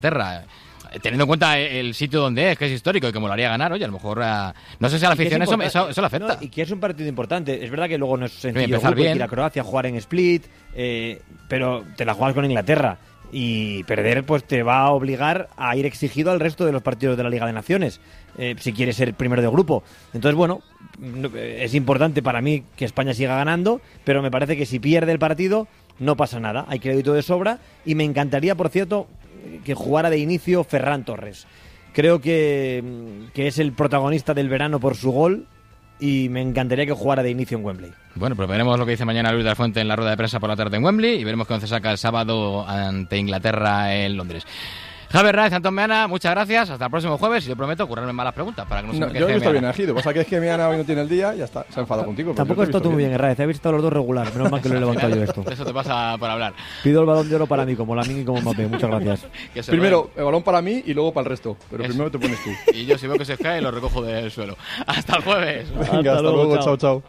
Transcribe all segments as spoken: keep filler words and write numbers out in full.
Inglaterra. Teniendo en cuenta el sitio donde es, que es histórico y que molaría ganar, oye, a lo mejor, uh, no sé si a la afición eso, eso, eso le afecta. No, y que es un partido importante. Es verdad que luego no es sencillo grupo, ir a Croacia, jugar en Split, eh, pero te la juegas con Inglaterra y perder pues te va a obligar a ir exigido al resto de los partidos de la Liga de Naciones, eh, si quieres ser primero de grupo. Entonces, bueno, es importante para mí que España siga ganando, pero me parece que si pierde el partido no pasa nada, hay crédito de sobra y me encantaría, por cierto, que jugara de inicio Ferran Torres. Creo que, que es el protagonista del verano por su gol y me encantaría que jugara de inicio en Wembley. Bueno, pues veremos lo que dice mañana Luis de la Fuente en la rueda de prensa por la tarde en Wembley y veremos qué once saca el sábado ante Inglaterra en Londres. Javier Raez, Antón Meana, muchas gracias. Hasta el próximo jueves y yo prometo currarme malas preguntas para que no se no, me quede. Yo he visto Meana. bien a Gido. Pasa que es que Meana hoy no tiene el día y ya está. Se ha enfadado contigo. Tampoco está tú muy bien, Raez. He visto los dos regular. Menos mal que lo he levantado yo esto. Eso te pasa por hablar. Pido el balón de oro para mí, como Lamine y como Mbappé. Muchas gracias. Primero, el balón para mí y luego para el resto. Pero Eso. primero te pones tú. Y yo si veo que se cae lo recojo del suelo. Hasta el jueves. Venga, hasta, hasta luego. luego. Chao, chao.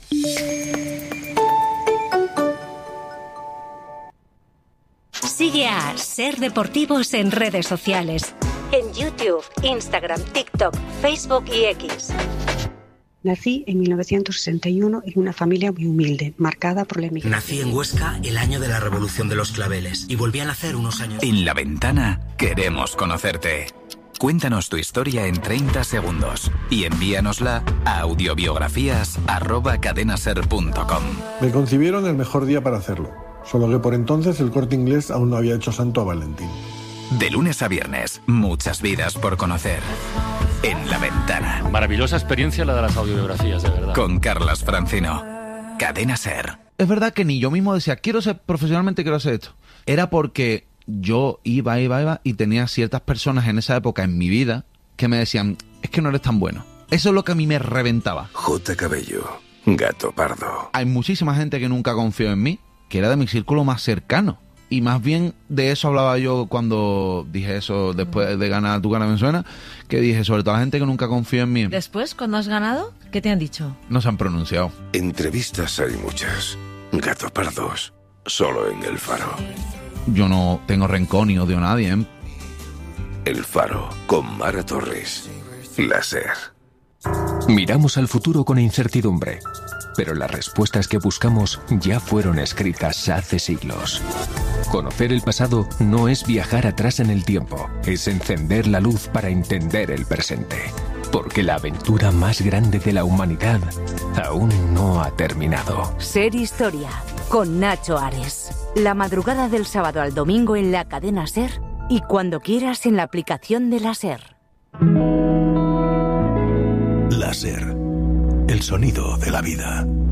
Sigue a Ser Deportivos en redes sociales. En YouTube, Instagram, TikTok, Facebook y X. Nací en mil novecientos sesenta y uno en una familia muy humilde, marcada por la emigración. Nací en Huesca el año de la Revolución de los Claveles y volví a nacer unos años. En La Ventana queremos conocerte. Cuéntanos tu historia en treinta segundos y envíanosla a audiobiografías arroba cadenaser punto com. Me concibieron el mejor día para hacerlo. Solo que por entonces el Corte Inglés aún no había hecho santo a Valentín. De lunes a viernes, muchas vidas por conocer. En La Ventana. Maravillosa experiencia la de las audiobiografías, de verdad. Con Carlas Francino. Cadena Ser. Es verdad que ni yo mismo decía, quiero ser profesionalmente, quiero hacer esto. Era porque yo iba, iba, iba y tenía ciertas personas en esa época en mi vida que me decían, es que no eres tan bueno. Eso es lo que a mí me reventaba. J. Cabello, Gato Pardo. Hay muchísima gente que nunca confió en mí, que era de mi círculo más cercano. Y más bien de eso hablaba yo cuando dije eso después de ganar Tu Cara Me Suena, que dije sobre todo a la gente que nunca confió en mí. Después, cuando has ganado, ¿qué te han dicho? No se han pronunciado. Entrevistas hay muchas. Gato Pardos, solo en El Faro. Yo no tengo rencor ni odio a nadie, ¿eh? El Faro, con Mara Torres. La Ser. Miramos al futuro con incertidumbre, pero las respuestas que buscamos ya fueron escritas hace siglos. Conocer el pasado no es viajar atrás en el tiempo, es encender la luz para entender el presente. Porque la aventura más grande de la humanidad aún no ha terminado. Ser Historia, con Nacho Ares. La madrugada del sábado al domingo en la cadena Ser y cuando quieras en la aplicación de la Ser. La Ser, el sonido de la vida.